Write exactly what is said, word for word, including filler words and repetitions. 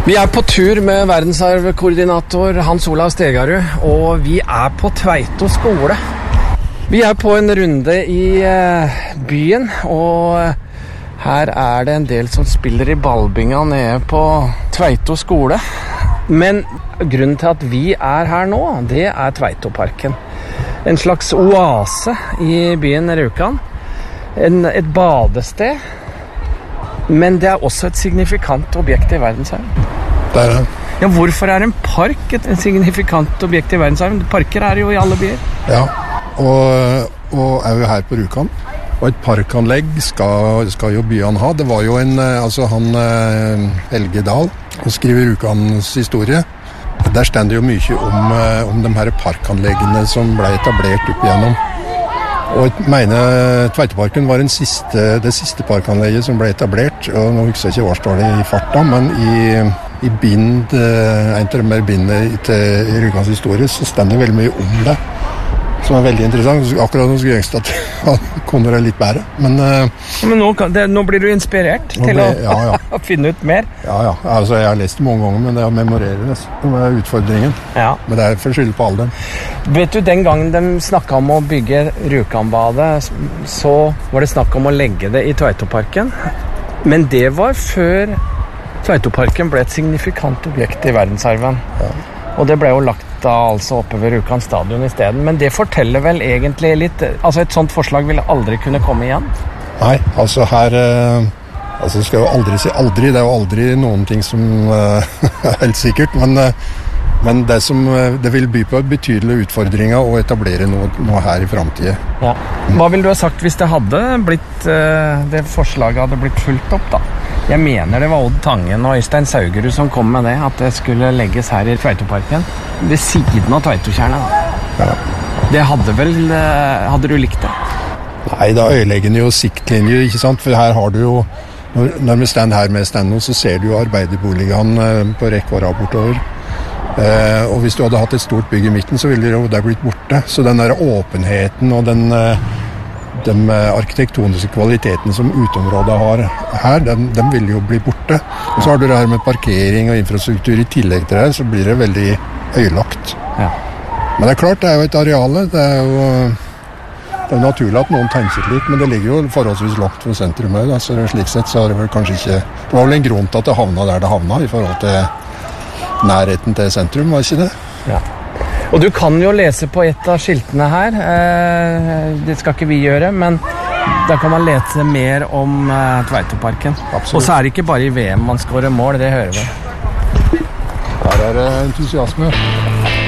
Vi er på tur med verdensarvkoordinator Hans Olav Stegarud, og vi er på Tveito skole. Vi er på en runde i byen, og her er det en del som spiller i ballbinga nede på Tveito skole. Men grunnen til at vi er her nå, det er Tveitoparken. En slags oase i byen Rjukan. En, et badested. Men det er også et signifikant objekt i verdensarven. Det er det. Ja, hvorfor er en park et signifikant objekt i verdensarven? Parker er jo i alle byer. Ja, og, og er jo her på Rjukan. Og et parkanlegg skal, skal jo byene ha. Det var jo en, altså han Helge Dahl, som skriver Rjukans historie. Der stender det jo mye om, om de her parkanleggene som ble etablert opp igjennom. Og jeg mener Tveitoparken var den siste, det siste parkanlegget som ble etablert. Og nå husker jeg ikke årstallet i farta, men i, i bind, en av de mer bindene til Rjukans historie, så stender det veldig mye om det. Som er veldig interessant. Akkurat nå skulle jeg ønske at han kommer det litt bedre. Men, Men nå, kan, det, nå blir du inspirert til ble, å ja, ja. finne ut mer? Ja, ja. Altså, jeg har lest det mange ganger, men det å memorere det, det er utfordringen. Ja. Men det er for skyld på alderen. Vet du, den gangen de snakket om å bygge Rjukanbadet, så var det snakk om å legge det i Tveitoparken. Men det var før Tveitoparken ble et signifikant objekt i verdensarven. Ja. Og det ble jo lagt da altså oppe ved Rjukan stadion i stedet. Men det forteller vel egentlig litt... Altså et sånt forslag ville aldri kunne komme igjen? Nei, altså her... Altså skal jo aldri si aldri. Det er jo aldri noen ting som uh, er helt sikkert. Men, uh, men det, som, uh, det vil by på betydelige utfordringer å etablere noe, noe her i fremtiden. Ja. Hva ville du ha sagt hvis det hadde blitt... Uh, det forslaget hadde blitt fulgt opp da? Jeg mener det var Odd Tangen og Øystein Saugerud som kom med det, at det skulle legges her i Tveitoparken, ved siden av Tveitokjernen. Ja. Det hadde vel, hadde du likt det? Nei, da øyelegger jo siktlinjer, ikke sant? For her har du jo, når, når vi stender her med standen, så ser du jo arbeiderboligene på rekke og rad bortover. Eh, og hvis du hadde hatt et stort bygg i midten, så ville det jo der blitt borte. Så den der åpenheten og den... de arkitektoniske kvalitetene som utområdet har her, den, den vil jo bli borte. Og så har du det her med parkering og infrastruktur i tillegg til det, så blir det veldig øylagt. Ja. Men det er klart, det er jo et areale. Det er jo det er naturlig at noen tenker litt, men det ligger jo forholdsvis langt fra sentrum. Så slik sett så har det vel kanskje ikke... Det var vel en grunn til at det havna der det havna, i forhold til nærheten til sentrum, var ikke det? Ja. Og du kan jo lese på et av skiltene her, det skal ikke vi gjøre, men da kan man lese mer om Tveitoparken. Absolutt. Og så er det ikke bare i V M man skårer mål, det hører vi. Her er det entusiasme.